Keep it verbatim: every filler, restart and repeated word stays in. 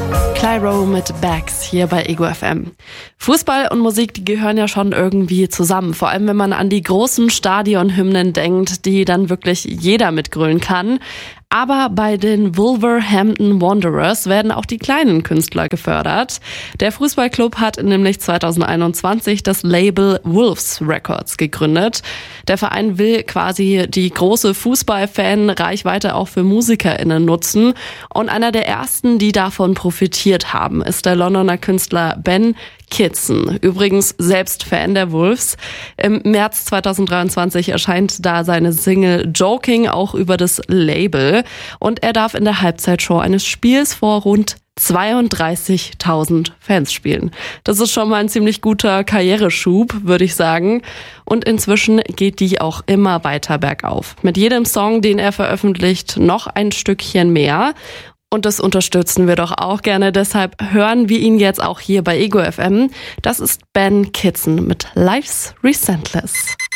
Clyro mit Bags hier bei Ego F M. Fußball und Musik, die gehören ja schon irgendwie zusammen. Vor allem, wenn man an die großen Stadionhymnen denkt, die dann wirklich jeder mitgrölen kann. Aber bei den Wolverhampton Wanderers werden auch die kleinen Künstler gefördert. Der Fußballclub hat nämlich zwanzig einundzwanzig das Label Wolves Records gegründet. Der Verein will quasi die große Fußballfan-Reichweite auch für MusikerInnen nutzen. Und einer der ersten, die davon profitiert haben, ist der Londoner Künstler Ben Kitson, übrigens selbst Fan der Wolves. Im März zwanzig dreiundzwanzig erscheint da seine Single Joking auch über das Label und er darf in der Halbzeitshow eines Spiels vor rund zweiunddreißigtausend Fans spielen. Das ist schon mal ein ziemlich guter Karriereschub, würde ich sagen. Und inzwischen geht die auch immer weiter bergauf. Mit jedem Song, den er veröffentlicht, noch ein Stückchen mehr. Und das unterstützen wir doch auch gerne, deshalb hören wir ihn jetzt auch hier bei Ego F M. Das ist Ben Kitson mit Life's Resentless.